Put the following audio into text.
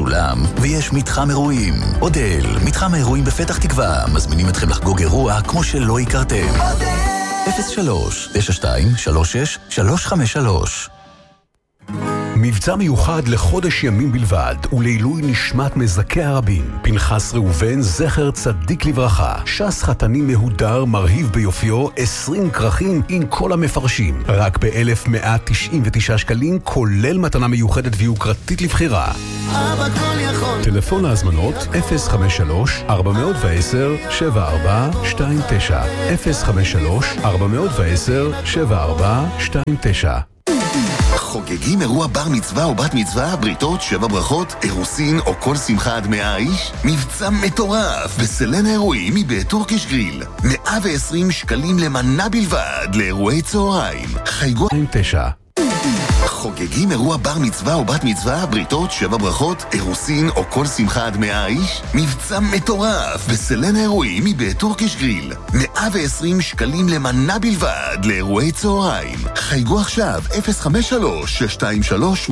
אולם ויש מתחם אירועים. אודל, מתחם האירועים בפתח תקווה, מזמינים אתכם לחגוג אירוע כמו שלא הכרתם. 03-92-36-353. מבצע מיוחד לחודש ימים בלבד ולעילוי נשמת מזכי הרבים. פנחס ראובן, זכר צדיק לברכה. שס חתני מהודר מרהיב ביופיו, 20 כרכים עם כל המפרשים. רק ב-1,199 שקלים, כולל מתנה מיוחדת ויוקרתית לבחירה. טלפון להזמנות 053-410-7429 053-410-7429. חוגגים אירוע בר מצווה או בת מצווה, בריתות, 7 ברכות, אירוסין או כל שמחה עד 100 איש? מבצע מטורף בסלן האירועים מבית טורקיש גריל. 120 שקלים למנה בלבד לאירועי צהריים. חייגו 9. חוגגים אירוע בר מצווה או בת מצווה, בריתות, 7 ברכות, אירוסין או כל שמחה עד 100 איש? מבצע מטורף בסלן האירועים מבית טורקיש גריל. 120 שקלים למנה בלבד לאירועי צהריים. חייגו עכשיו 053-623